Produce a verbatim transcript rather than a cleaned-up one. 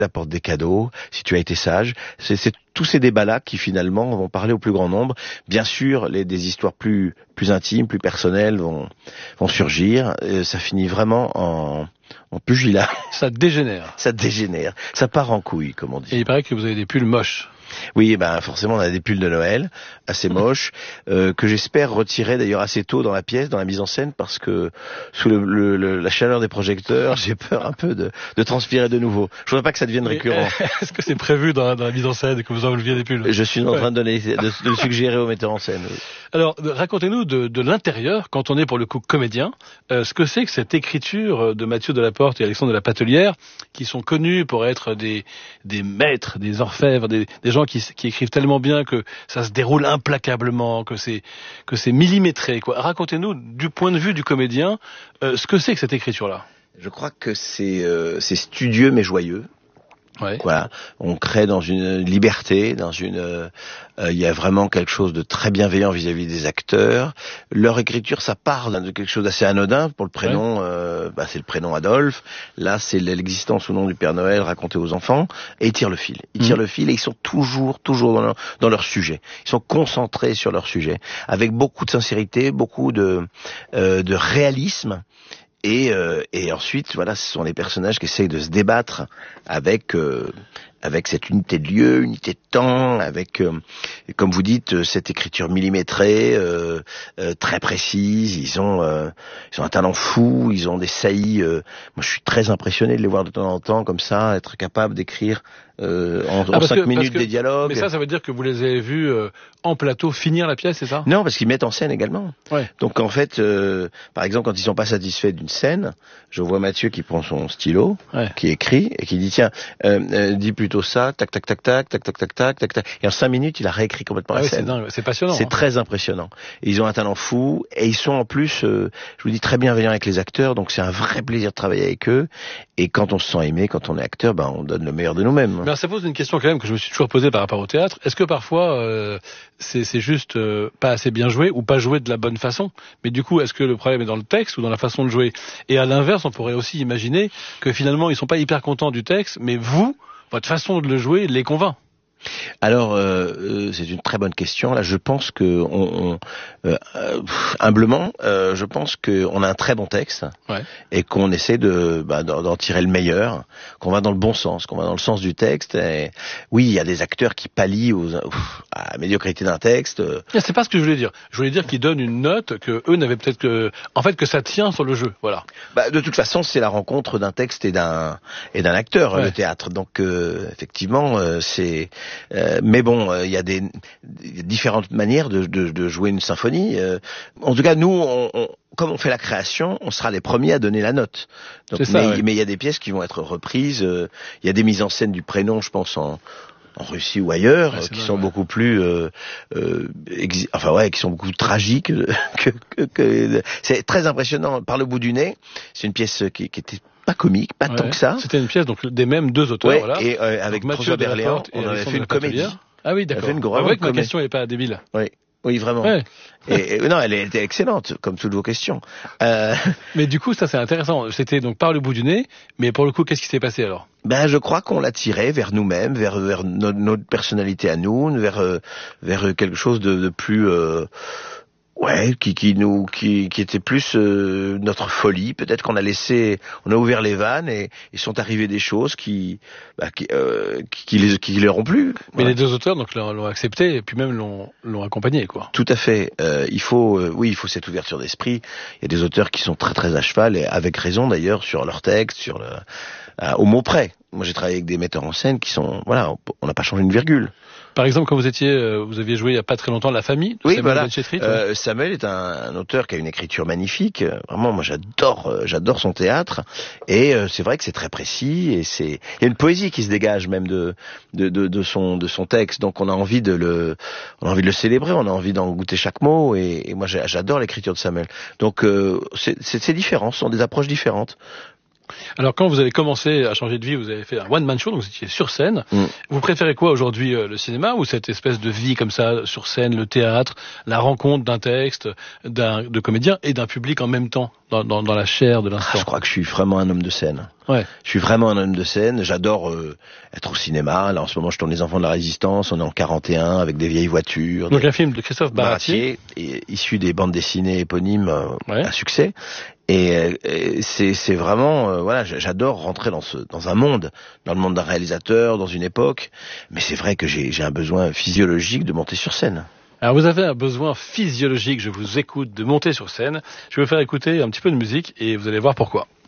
t'apportes des cadeaux, si tu as été sage. C'est, c'est tous ces débats-là qui finalement vont parler au plus grand nombre. Bien sûr, les, des histoires plus plus intimes, plus personnelles vont vont surgir. Et ça finit vraiment en en pugilat. Ça dégénère. Ça dégénère. Ça part en couille, comme on dit. Et il paraît que vous avez des pulls moches. Oui, ben forcément, on a des pulls de Noël assez moches euh, que j'espère retirer d'ailleurs assez tôt dans la pièce, dans la mise en scène, parce que sous le, le, le, la chaleur des projecteurs, j'ai peur un peu de, de transpirer de nouveau. Je voudrais pas que ça devienne récurrent. Est-ce que c'est prévu dans la, dans la mise en scène que vous enleviez des pulls? Je suis en train de, donner, de, de le suggérer au metteur en scène. Oui. Alors, racontez-nous de, de l'intérieur, quand on est pour le coup comédien, euh, ce que c'est que cette écriture de Mathieu Delaporte et Alexandre de la Patelière, qui sont connus pour être des, des maîtres, des orfèvres, des, des gens qui, qui écrivent tellement bien que ça se déroule implacablement, que c'est que c'est millimétré, quoi. Racontez-nous du point de vue du comédien euh, ce que c'est que cette écriture-là. Je crois que c'est euh, c'est studieux mais joyeux. Ouais. Voilà, on crée dans une liberté, dans une, il euh, euh, y a vraiment quelque chose de très bienveillant vis-à-vis des acteurs. Leur écriture, ça parle de quelque chose d'assez anodin. Pour le prénom, ouais. euh, bah, c'est le prénom Adolphe. Là, c'est l'existence ou non du Père Noël raconté aux enfants. Et ils tirent le fil. Ils mmh. tirent le fil et ils sont toujours, toujours dans leur, dans leur sujet. Ils sont concentrés sur leur sujet, avec beaucoup de sincérité, beaucoup de, euh, de réalisme. Et, euh, et ensuite, voilà, ce sont les personnages qui essayent de se débattre avec euh, avec cette unité de lieu, unité de temps, avec, euh, comme vous dites, cette écriture millimétrée, euh, euh, très précise. Ils ont euh, ils ont un talent fou, ils ont des saillies. Euh, moi, je suis très impressionné de les voir de temps en temps comme ça, être capable d'écrire euh, en, ah, en cinq que, minutes que, des dialogues. Mais ça, ça veut dire que vous les avez vus euh, en plateau finir la pièce, c'est ça? Non, parce qu'ils mettent en scène également. Ouais. Donc en fait, euh, par exemple, quand ils sont pas satisfaits d'une scène, je vois Mathieu qui prend son stylo, ouais. qui écrit et qui dit tiens, euh, euh, dis plutôt ça, tac tac tac tac tac tac tac tac tac tac. Et en cinq minutes, il a réécrit complètement ah la oui, scène. C'est dingue, c'est passionnant. C'est hein. très impressionnant. Et ils ont un talent fou et ils sont en plus, euh, je vous dis, très bienveillants avec les acteurs. Donc c'est un vrai plaisir de travailler avec eux. Et quand on se sent aimé, quand on est acteur, ben on donne le meilleur de nous-mêmes. Mais alors, ça pose une question quand même que je me suis toujours posée par rapport au théâtre. Est-ce que parfois euh, c'est, c'est juste euh, pas assez bien joué ou pas joué de la bonne façon? Mais du coup, est-ce que le problème est dans le texte ou dans la façon de jouer? Et à l'inverse, on pourrait aussi imaginer que finalement ils sont pas hyper contents du texte, mais vous, votre façon de le jouer les convainc. Alors, euh, c'est une très bonne question. Là, je pense que, on, on, euh, humblement, euh, je pense qu'on a un très bon texte ouais. et qu'on essaie de bah, d'en tirer le meilleur, qu'on va dans le bon sens, qu'on va dans le sens du texte. Et oui, il y a des acteurs qui pallient aux, ouf, à la médiocrité d'un texte. C'est pas ce que je voulais dire. Je voulais dire qu'ils donnent une note que eux n'avaient peut-être que, en fait, que ça tient sur le jeu. Voilà. Bah, de toute façon, c'est la rencontre d'un texte et d'un et d'un acteur, ouais. le théâtre. Donc, euh, effectivement, euh, c'est Euh, mais bon, il euh, y a des, des différentes manières de, de, de jouer une symphonie. Euh, en tout cas, nous, on, on, comme on fait la création, on sera les premiers à donner la note. Donc, c'est ça, mais ouais. mais il y a des pièces qui vont être reprises. Il euh, y a des mises en scène du prénom, je pense, en en Russie ou ailleurs, ouais, qui dingue, sont ouais. beaucoup plus, euh, euh, exi- enfin ouais, qui sont beaucoup plus tragiques. que, que, que c'est très impressionnant. Par le bout du nez, c'est une pièce qui, qui était pas comique, pas ouais. tant que ça. C'était une pièce donc des mêmes deux auteurs. Ouais, voilà. et euh, avec François Berléand, on avait fait une comédie. Ah oui, d'accord. On a fait une c'est vrai que ma comédie. question n'est pas débile. Oui. Oui, vraiment. Ouais. Et, et non, elle était excellente, comme toutes vos questions. Euh... Mais du coup, ça c'est intéressant. C'était donc par le bout du nez, mais pour le coup, qu'est-ce qui s'est passé alors? Ben, je crois qu'on l'a tiré vers nous-mêmes, vers, vers notre, notre personnalité à nous, vers, euh, vers quelque chose de, de plus, euh, ouais, qui, qui nous, qui, qui était plus euh, notre folie. Peut-être qu'on a laissé, on a ouvert les vannes et il sont arrivées des choses qui, bah, qui, euh, qui, qui les, qui les ont plu. Mais voilà. les deux auteurs donc l'ont, l'ont accepté et puis même l'ont, l'ont accompagné, quoi. Tout à fait. Euh, il faut, euh, oui, il faut cette ouverture d'esprit. Il y a des auteurs qui sont très très à cheval et avec raison d'ailleurs sur leur texte, sur le, euh, au mot près. Moi, j'ai travaillé avec des metteurs en scène qui sont, voilà, on n'a pas changé une virgule. Par exemple, quand vous étiez, euh, vous aviez joué il y a pas très longtemps La Famille. Oui, Samuel voilà. Benchetrit, euh, ouais. Samuel est un, un auteur qui a une écriture magnifique. Vraiment, moi, j'adore, euh, j'adore son théâtre. Et euh, c'est vrai que c'est très précis et c'est, il y a une poésie qui se dégage même de, de, de, de son, de son texte. Donc, on a envie de le, on a envie de le célébrer. On a envie d'en goûter chaque mot. Et, et moi, j'adore l'écriture de Samuel. Donc, euh, c'est, c'est, c'est différent. Ce sont des approches différentes. Alors quand vous avez commencé à changer de vie, vous avez fait un one-man show, donc vous étiez sur scène. Mm. Vous préférez quoi aujourd'hui, euh, le cinéma ou cette espèce de vie comme ça, sur scène, le théâtre, la rencontre d'un texte, d'un de comédien et d'un public en même temps, dans, dans, dans la chair de l'instant? Ah, je crois que je suis vraiment un homme de scène. Ouais. Je suis vraiment un homme de scène. J'adore euh, être au cinéma. Là, en ce moment, je tourne Les Enfants de la Résistance. On est en quarante et un avec des vieilles voitures. Donc des... un film de Christophe Baratier, et, issu des bandes dessinées éponymes, euh, ouais. à succès. Et, et c'est, c'est vraiment, euh, voilà, j'adore rentrer dans ce, dans un monde, dans le monde d'un réalisateur, dans une époque. Mais c'est vrai que j'ai, j'ai un besoin physiologique de monter sur scène. Alors vous avez un besoin physiologique, je vous écoute, de monter sur scène. Je vais vous faire écouter un petit peu de musique et vous allez voir pourquoi.